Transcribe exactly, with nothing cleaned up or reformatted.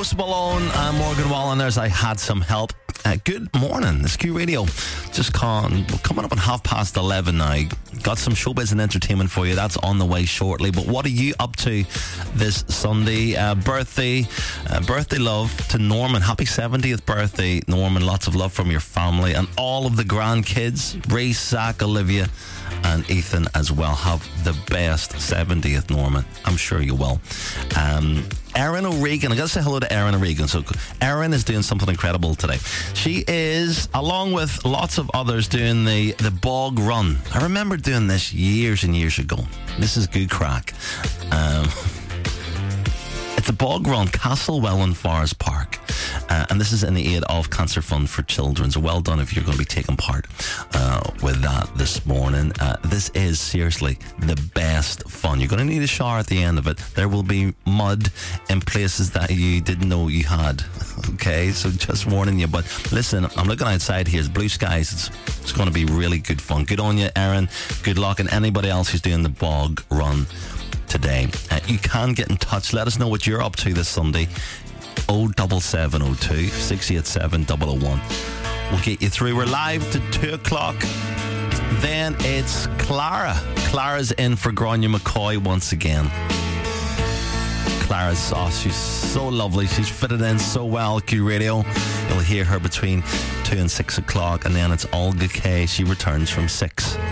Post Malone and Morgan Wallen. There's I Had Some Help. Uh, good morning. It's Q Radio. Just con- coming up at half past eleven now. Got some showbiz and entertainment for you. That's on the way shortly. But what are you up to this Sunday? Uh, birthday, uh, birthday love to Norman. Happy seventieth birthday, Norman. Lots of love from your family and all of the grandkids. Reese, Zach, Olivia, and Ethan as well. Have the best seventieth, Norman. I'm sure you will. Um, Erin O'Regan. I got to say hello to Erin O'Regan. So Erin is doing something incredible today. She is, along with lots of others, doing the, the bog run. I remember doing this years and years ago. This is good crack. Um, it's a bog run, Castlewell in Forest Park. Uh, and this is in the aid of Cancer Fund for Children. So well done if you're going to be taking part uh, with that this morning. Uh, this is seriously the best fun. You're going to need a shower at the end of it. There will be mud in places that you didn't know you had. Okay, so just warning you. But listen, I'm looking outside here. It's blue skies. It's, it's going to be really good fun. Good on you, Erin. Good luck. And anybody else who's doing the bog run today. Uh, you can get in touch. Let us know what you're up to this Sunday. oh seven seven oh two, six eight seven, zero zero one. We'll get you through. We're live to two o'clock. Then it's Clara. Clara's in for Grania McCoy once again. Clara's sauce. She's so lovely. She's fitted in so well. Q Radio. You'll hear her between two and six o'clock. And then it's Olga Kay. She returns from six.